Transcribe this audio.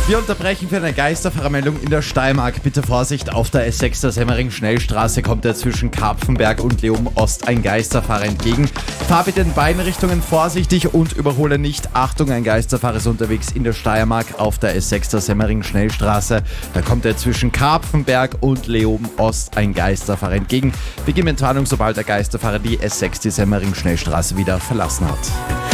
Wir unterbrechen für eine Geisterfahrermeldung in der Steiermark. Bitte Vorsicht, auf der S6 der Semmering-Schnellstraße kommt er zwischen Karpfenberg und Leoben Ost ein Geisterfahrer entgegen. Fahr bitte in beiden Richtungen vorsichtig und überhole nicht. Achtung, ein Geisterfahrer ist unterwegs in der Steiermark auf der S6 der Semmering-Schnellstraße. Da kommt er zwischen Karpfenberg und Leoben Ost ein Geisterfahrer entgegen. Beginn Entwarnung, sobald der Geisterfahrer die S6, die Semmering-Schnellstraße wieder verlassen hat.